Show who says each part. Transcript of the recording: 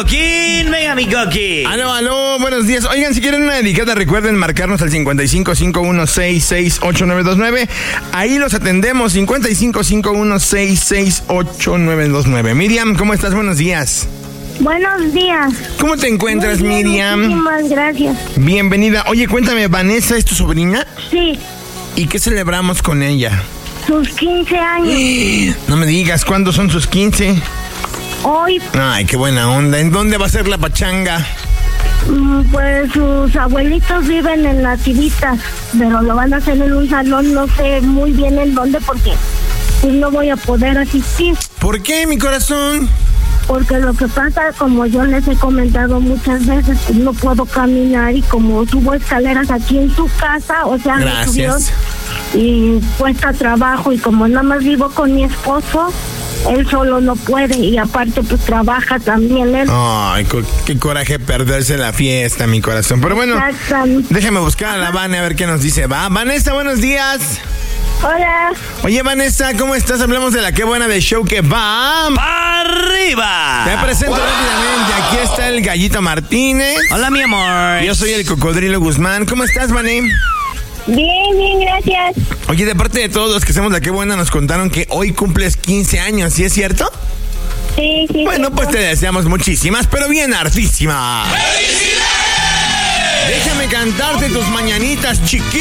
Speaker 1: Coquín, venga mi Coquín.
Speaker 2: Aló, buenos días. Oigan, si quieren una dedicada, recuerden marcarnos al 5551668929. Ahí los atendemos, 5551668929. Miriam, ¿cómo estás? Buenos días.
Speaker 3: Buenos días.
Speaker 2: ¿Cómo te encuentras,
Speaker 3: Muy bien,
Speaker 2: Miriam?
Speaker 3: muchísimas gracias.
Speaker 2: Bienvenida. Oye, cuéntame, ¿Vanessa es tu sobrina?
Speaker 3: Sí,
Speaker 2: ¿Y qué celebramos con ella?
Speaker 3: sus 15 años.
Speaker 2: No me digas, ¿cuándo son sus 15?
Speaker 3: Hoy,
Speaker 2: Ay, qué buena onda. ¿En dónde va a ser la pachanga?
Speaker 3: pues sus abuelitos viven en Nativitas, pero lo van a hacer en un salón, no sé muy bien en dónde, porque pues no voy a poder asistir.
Speaker 2: ¿Por qué, mi corazón?
Speaker 3: Porque lo que pasa, como yo les he comentado muchas veces, pues no puedo caminar y como subo escaleras aquí en su casa, o sea, me subieron
Speaker 2: Gracias.
Speaker 3: y cuesta trabajo, y como nada más vivo con mi esposo, él solo no puede, y aparte pues trabaja también él.
Speaker 2: Ay, qué coraje perderse la fiesta, mi corazón. Pero bueno,
Speaker 3: Exactamente.
Speaker 2: déjame buscar a la Vane a ver qué nos dice. Va, Vanessa, buenos días.
Speaker 3: Hola.
Speaker 2: Oye, Vanessa, ¿cómo estás? Hablamos de la Qué Buena de Show que va.
Speaker 1: ¡Arriba!
Speaker 2: Te presento rápidamente. Aquí está el Gallito Martínez.
Speaker 1: Hola, mi amor.
Speaker 2: Yo soy el Cocodrilo Guzmán. ¿Cómo estás, Vané?
Speaker 3: Bien, gracias.
Speaker 2: Oye, de parte de todos los que hacemos la Qué Buena, nos contaron que hoy cumples 15 años, ¿sí es cierto?
Speaker 3: Sí.
Speaker 2: Bueno, pues te deseamos muchísimas, pero bien hartísimas. ¡Felicidades! Déjame cantarte tus mañanitas, chiquitas.